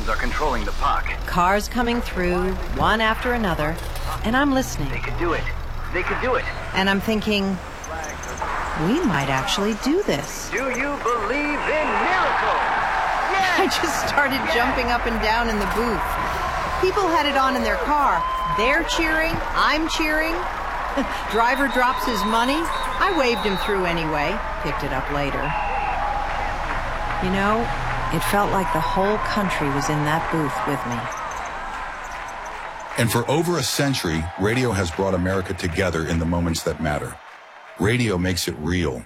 Russians are controlling the puck. Cars coming through, one after another, and I'm listening. They could do it. They could do it. And I'm thinking, we might actually do this. Do you believe in miracles? Yes! I just started jumping up and down in the booth. People had it on in their car. They're cheering, I'm cheering. Driver drops his money. I waved him through anyway, picked it up later. You know, it felt like the whole country was in that booth with me. And for over a century, radio has brought America together in the moments that matter. Radio makes it real.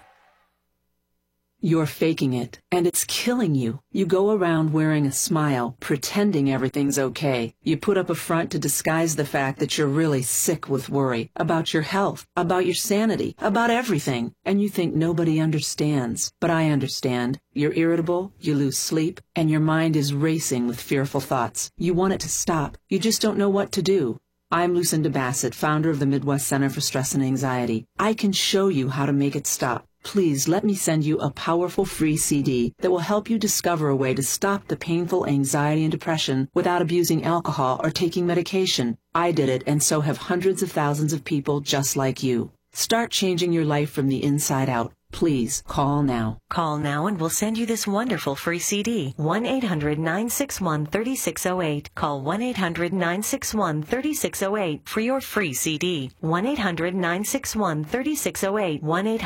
You're faking it, and it's killing you. You go around wearing a smile, pretending everything's okay. You put up a front to disguise the fact that you're really sick with worry about your health, about your sanity, about everything, and you think nobody understands. But I understand. You're irritable, you lose sleep, and your mind is racing with fearful thoughts. You want it to stop. You just don't know what to do. I'm Lucinda Bassett, founder of the Midwest Center for Stress and Anxiety. I can show you how to make it stop. Please let me send you a powerful free CD that will help you discover a way to stop the painful anxiety and depression without abusing alcohol or taking medication. I did it, and so have hundreds of thousands of people just like you. Start changing your life from the inside out. Please call now. Call now and we'll send you this wonderful free CD. 1-800-961-3608. Call 1-800-961-3608 for your free CD. 1-800-961-3608.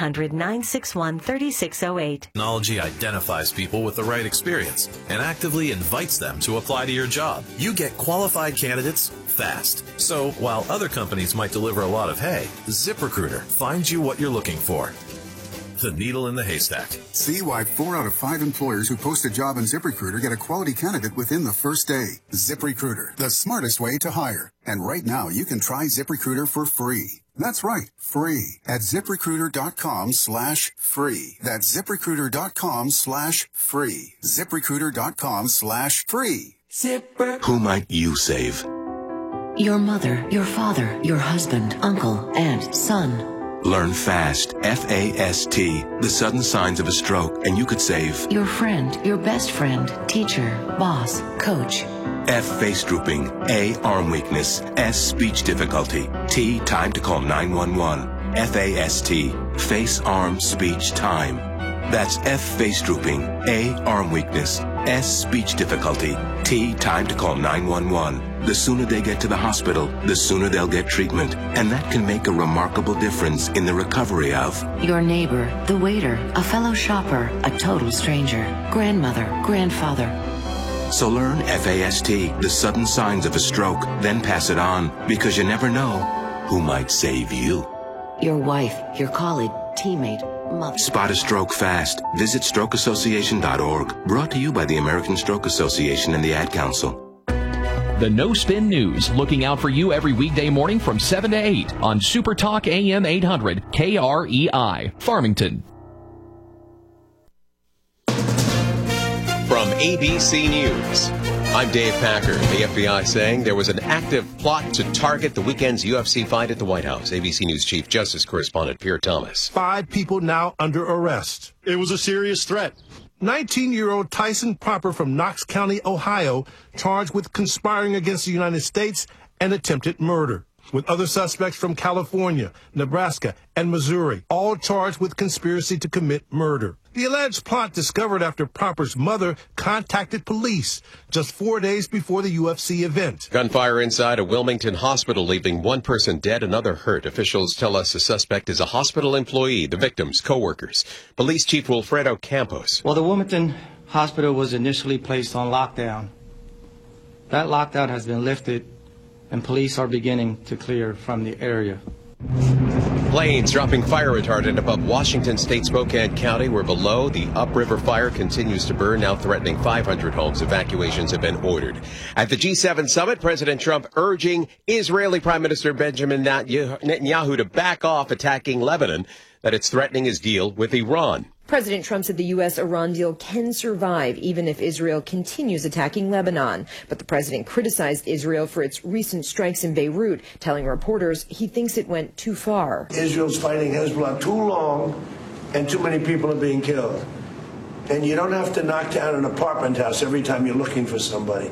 1-800-961-3608. Technology identifies people with the right experience and actively invites them to apply to your job. You get qualified candidates fast. So while other companies might deliver a lot of hay, ZipRecruiter finds you what you're looking for. The needle in the haystack. See why 4 out of 5 employers who post a job on ZipRecruiter get a quality candidate within the first day. ZipRecruiter, the smartest way to hire. And right now, you can try ZipRecruiter for free. That's right, free at ZipRecruiter.com/free. That's ZipRecruiter.com/free. ZipRecruiter.com/free. Who might you save? Your mother, your father, your husband, uncle, aunt, son. Learn FAST, F-A-S-T, the sudden signs of a stroke, and you could save your friend, your best friend, teacher, boss, coach. F, face drooping, A, arm weakness, S, speech difficulty, T, time to call 911, F-A-S-T, face, arm, speech, time. That's F, face drooping, A, arm weakness, S, speech difficulty, T, time to call 911. The sooner they get to the hospital, the sooner they'll get treatment. And that can make a remarkable difference in the recovery of your neighbor, the waiter, a fellow shopper, a total stranger, grandmother, grandfather. So learn FAST, the sudden signs of a stroke, then pass it on, because you never know who might save you. Your wife, your colleague, teammate, mother. Spot a stroke fast. Visit strokeassociation.org. Brought to you by the American Stroke Association and the Ad Council. The No Spin News, looking out for you every weekday morning from 7 to 8 on Super Talk AM 800 KREI, Farmington. From ABC News, I'm Dave Packer. The FBI saying there was an active plot to target the weekend's UFC fight at the White House. ABC News Chief Justice Correspondent Pierre Thomas. 5 people now under arrest. It was a serious threat. 19-year-old Tyson Popper from Knox County, Ohio, charged with conspiring against the United States and attempted murder, with other suspects from California, Nebraska, and Missouri, all charged with conspiracy to commit murder. The alleged plot discovered after Popper's mother contacted police just 4 days before the UFC event. Gunfire inside a Wilmington hospital, leaving one person dead, another hurt. Officials tell us the suspect is a hospital employee, the victim's co-workers. Police Chief Wilfredo Campos. Well, the Wilmington hospital was initially placed on lockdown. That lockdown has been lifted, and police are beginning to clear from the area. Planes dropping fire retardant above Washington State, Spokane County, where below the upriver fire continues to burn, now threatening 500 homes. Evacuations have been ordered. At the G7 summit, President Trump urging Israeli Prime Minister Benjamin Netanyahu to back off attacking Lebanon, that it's threatening his deal with Iran. President Trump said the U.S.-Iran deal can survive even if Israel continues attacking Lebanon. But the president criticized Israel for its recent strikes in Beirut, telling reporters he thinks it went too far. Israel's fighting Hezbollah too long, and too many people are being killed. And you don't have to knock down an apartment house every time you're looking for somebody.